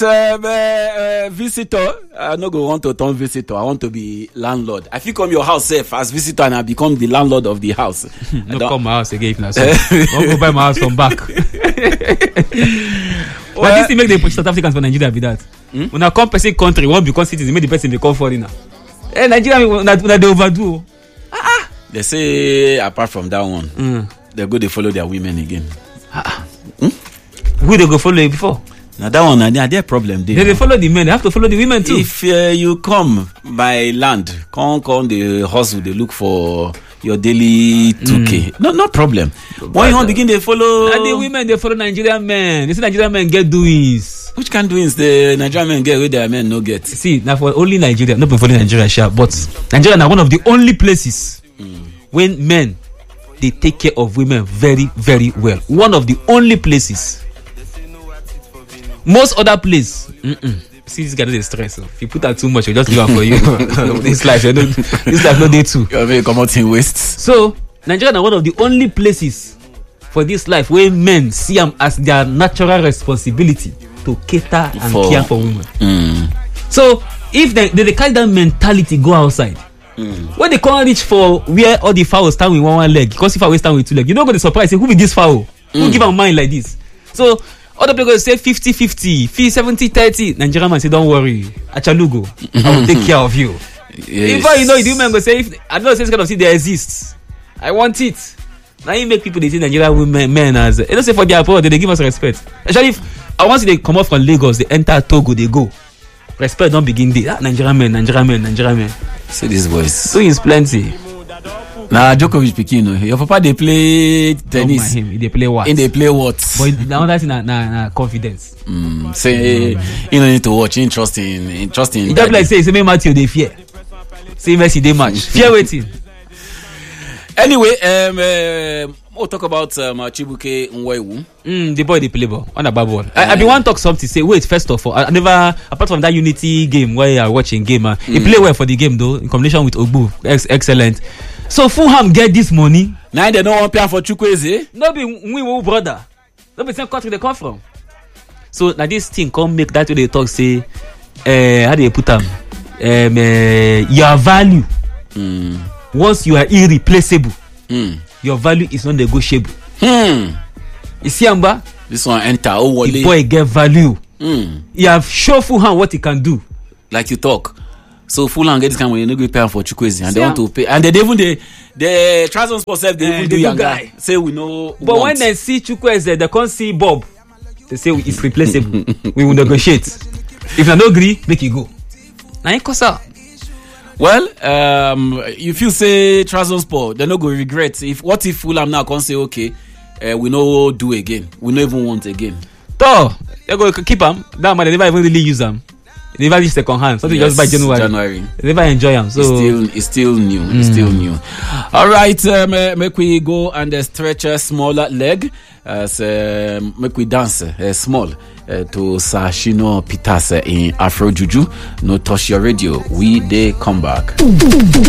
visitor. I no go want to turn visitor. I want to be landlord. I feel come your house safe as visitor and I become the landlord of the house. No come my house again now. Don't go buy my house from back. But this thing make the South Africans for Nigeria be that. When I come person country, one become citizen, make the person become foreigner. Nigeria, they overdo. They say apart from that one, they go they follow their women again. Who they go follow before? Now that one, their problem. They follow the men. They have to follow the women too. If you come by land, come the hustle, they look for your daily 2K. No problem. When you begin, they follow. And the women, they follow Nigerian men. They say Nigerian men get doings. Which kind of doings the Nigerian men get where their men no get? See, now for only Nigeria, not for Nigeria, sure, but Nigeria is one of the only places when men they take care of women very, very well. One of the only places. Most other place, see this guy is stress. If you put out too much, you just leave it for you. This life no day too. You're very common waste. So Nigeria is one of the only places for this life where men see them as their natural responsibility to cater and care for women. So if they carry that mentality go outside, when they can't reach for where all the fowls stand with one leg, because if I stand with two legs, you don't go to surprise. Say, who be this fowl? Who give a mind like this? So other people say 50-50, 70-30. Nigerian man say, don't worry, Achalugo, I will take care of you. Yes. If you know, the women go say, if I don't know this kind of thing they exist, I want it. Now you make people they see Nigerian women men as they don't say for their power, they give us respect. Especially if I want to they come up from Lagos, they enter Togo, they go. Respect don't begin there. Nigerian men. See these boys. So it's plenty. Nah, Djokovic Pekin. Your papa they play tennis. They play what? And they play what? But now that's na confidence. Say you don't need to watch. Interesting. It just like say Matthew they fear. Say Messi they match. Fear waiting. Anyway, we'll talk about Chibuke Nwaiwu. The boy they play ball on a bad ball. I been want to talk something. Say wait, first of all, I never apart from that Unity game where you are watching game. He play well for the game though in combination with Ogbu. Excellent. So Fulham get this money. Now they don't want to pay for Chukwueze. No be we brother. No be same country they come from. So now this thing come make that way they talk say how do you put them? Your value. Once you are irreplaceable, your value is not negotiable. You see, Amba? This one enter. The boy get value. He have shown Fulham what he can do. Like you talk. So Fulham get this kind of money, no pay for Chukwueze, and they want to pay. And they even the Transport self they even do younger. Say we know. But when they see Chukwueze, they can't see Bob. They say it's replaceable. We will negotiate. If they don't agree, make it go. Now it costs out. Well, if you say Transport, they're not going to regret. What if Fulham now can't say, okay, we no do again. We no even want again. So, they go keep them. That man, they never even really use them. They never use second hand. Something just by January. They never enjoy them. So it's still new. It's still new. All right, make we go and stretch a smaller leg. Make we dance small to Shino Peters in Afro Juju. No touch your radio. We they come back.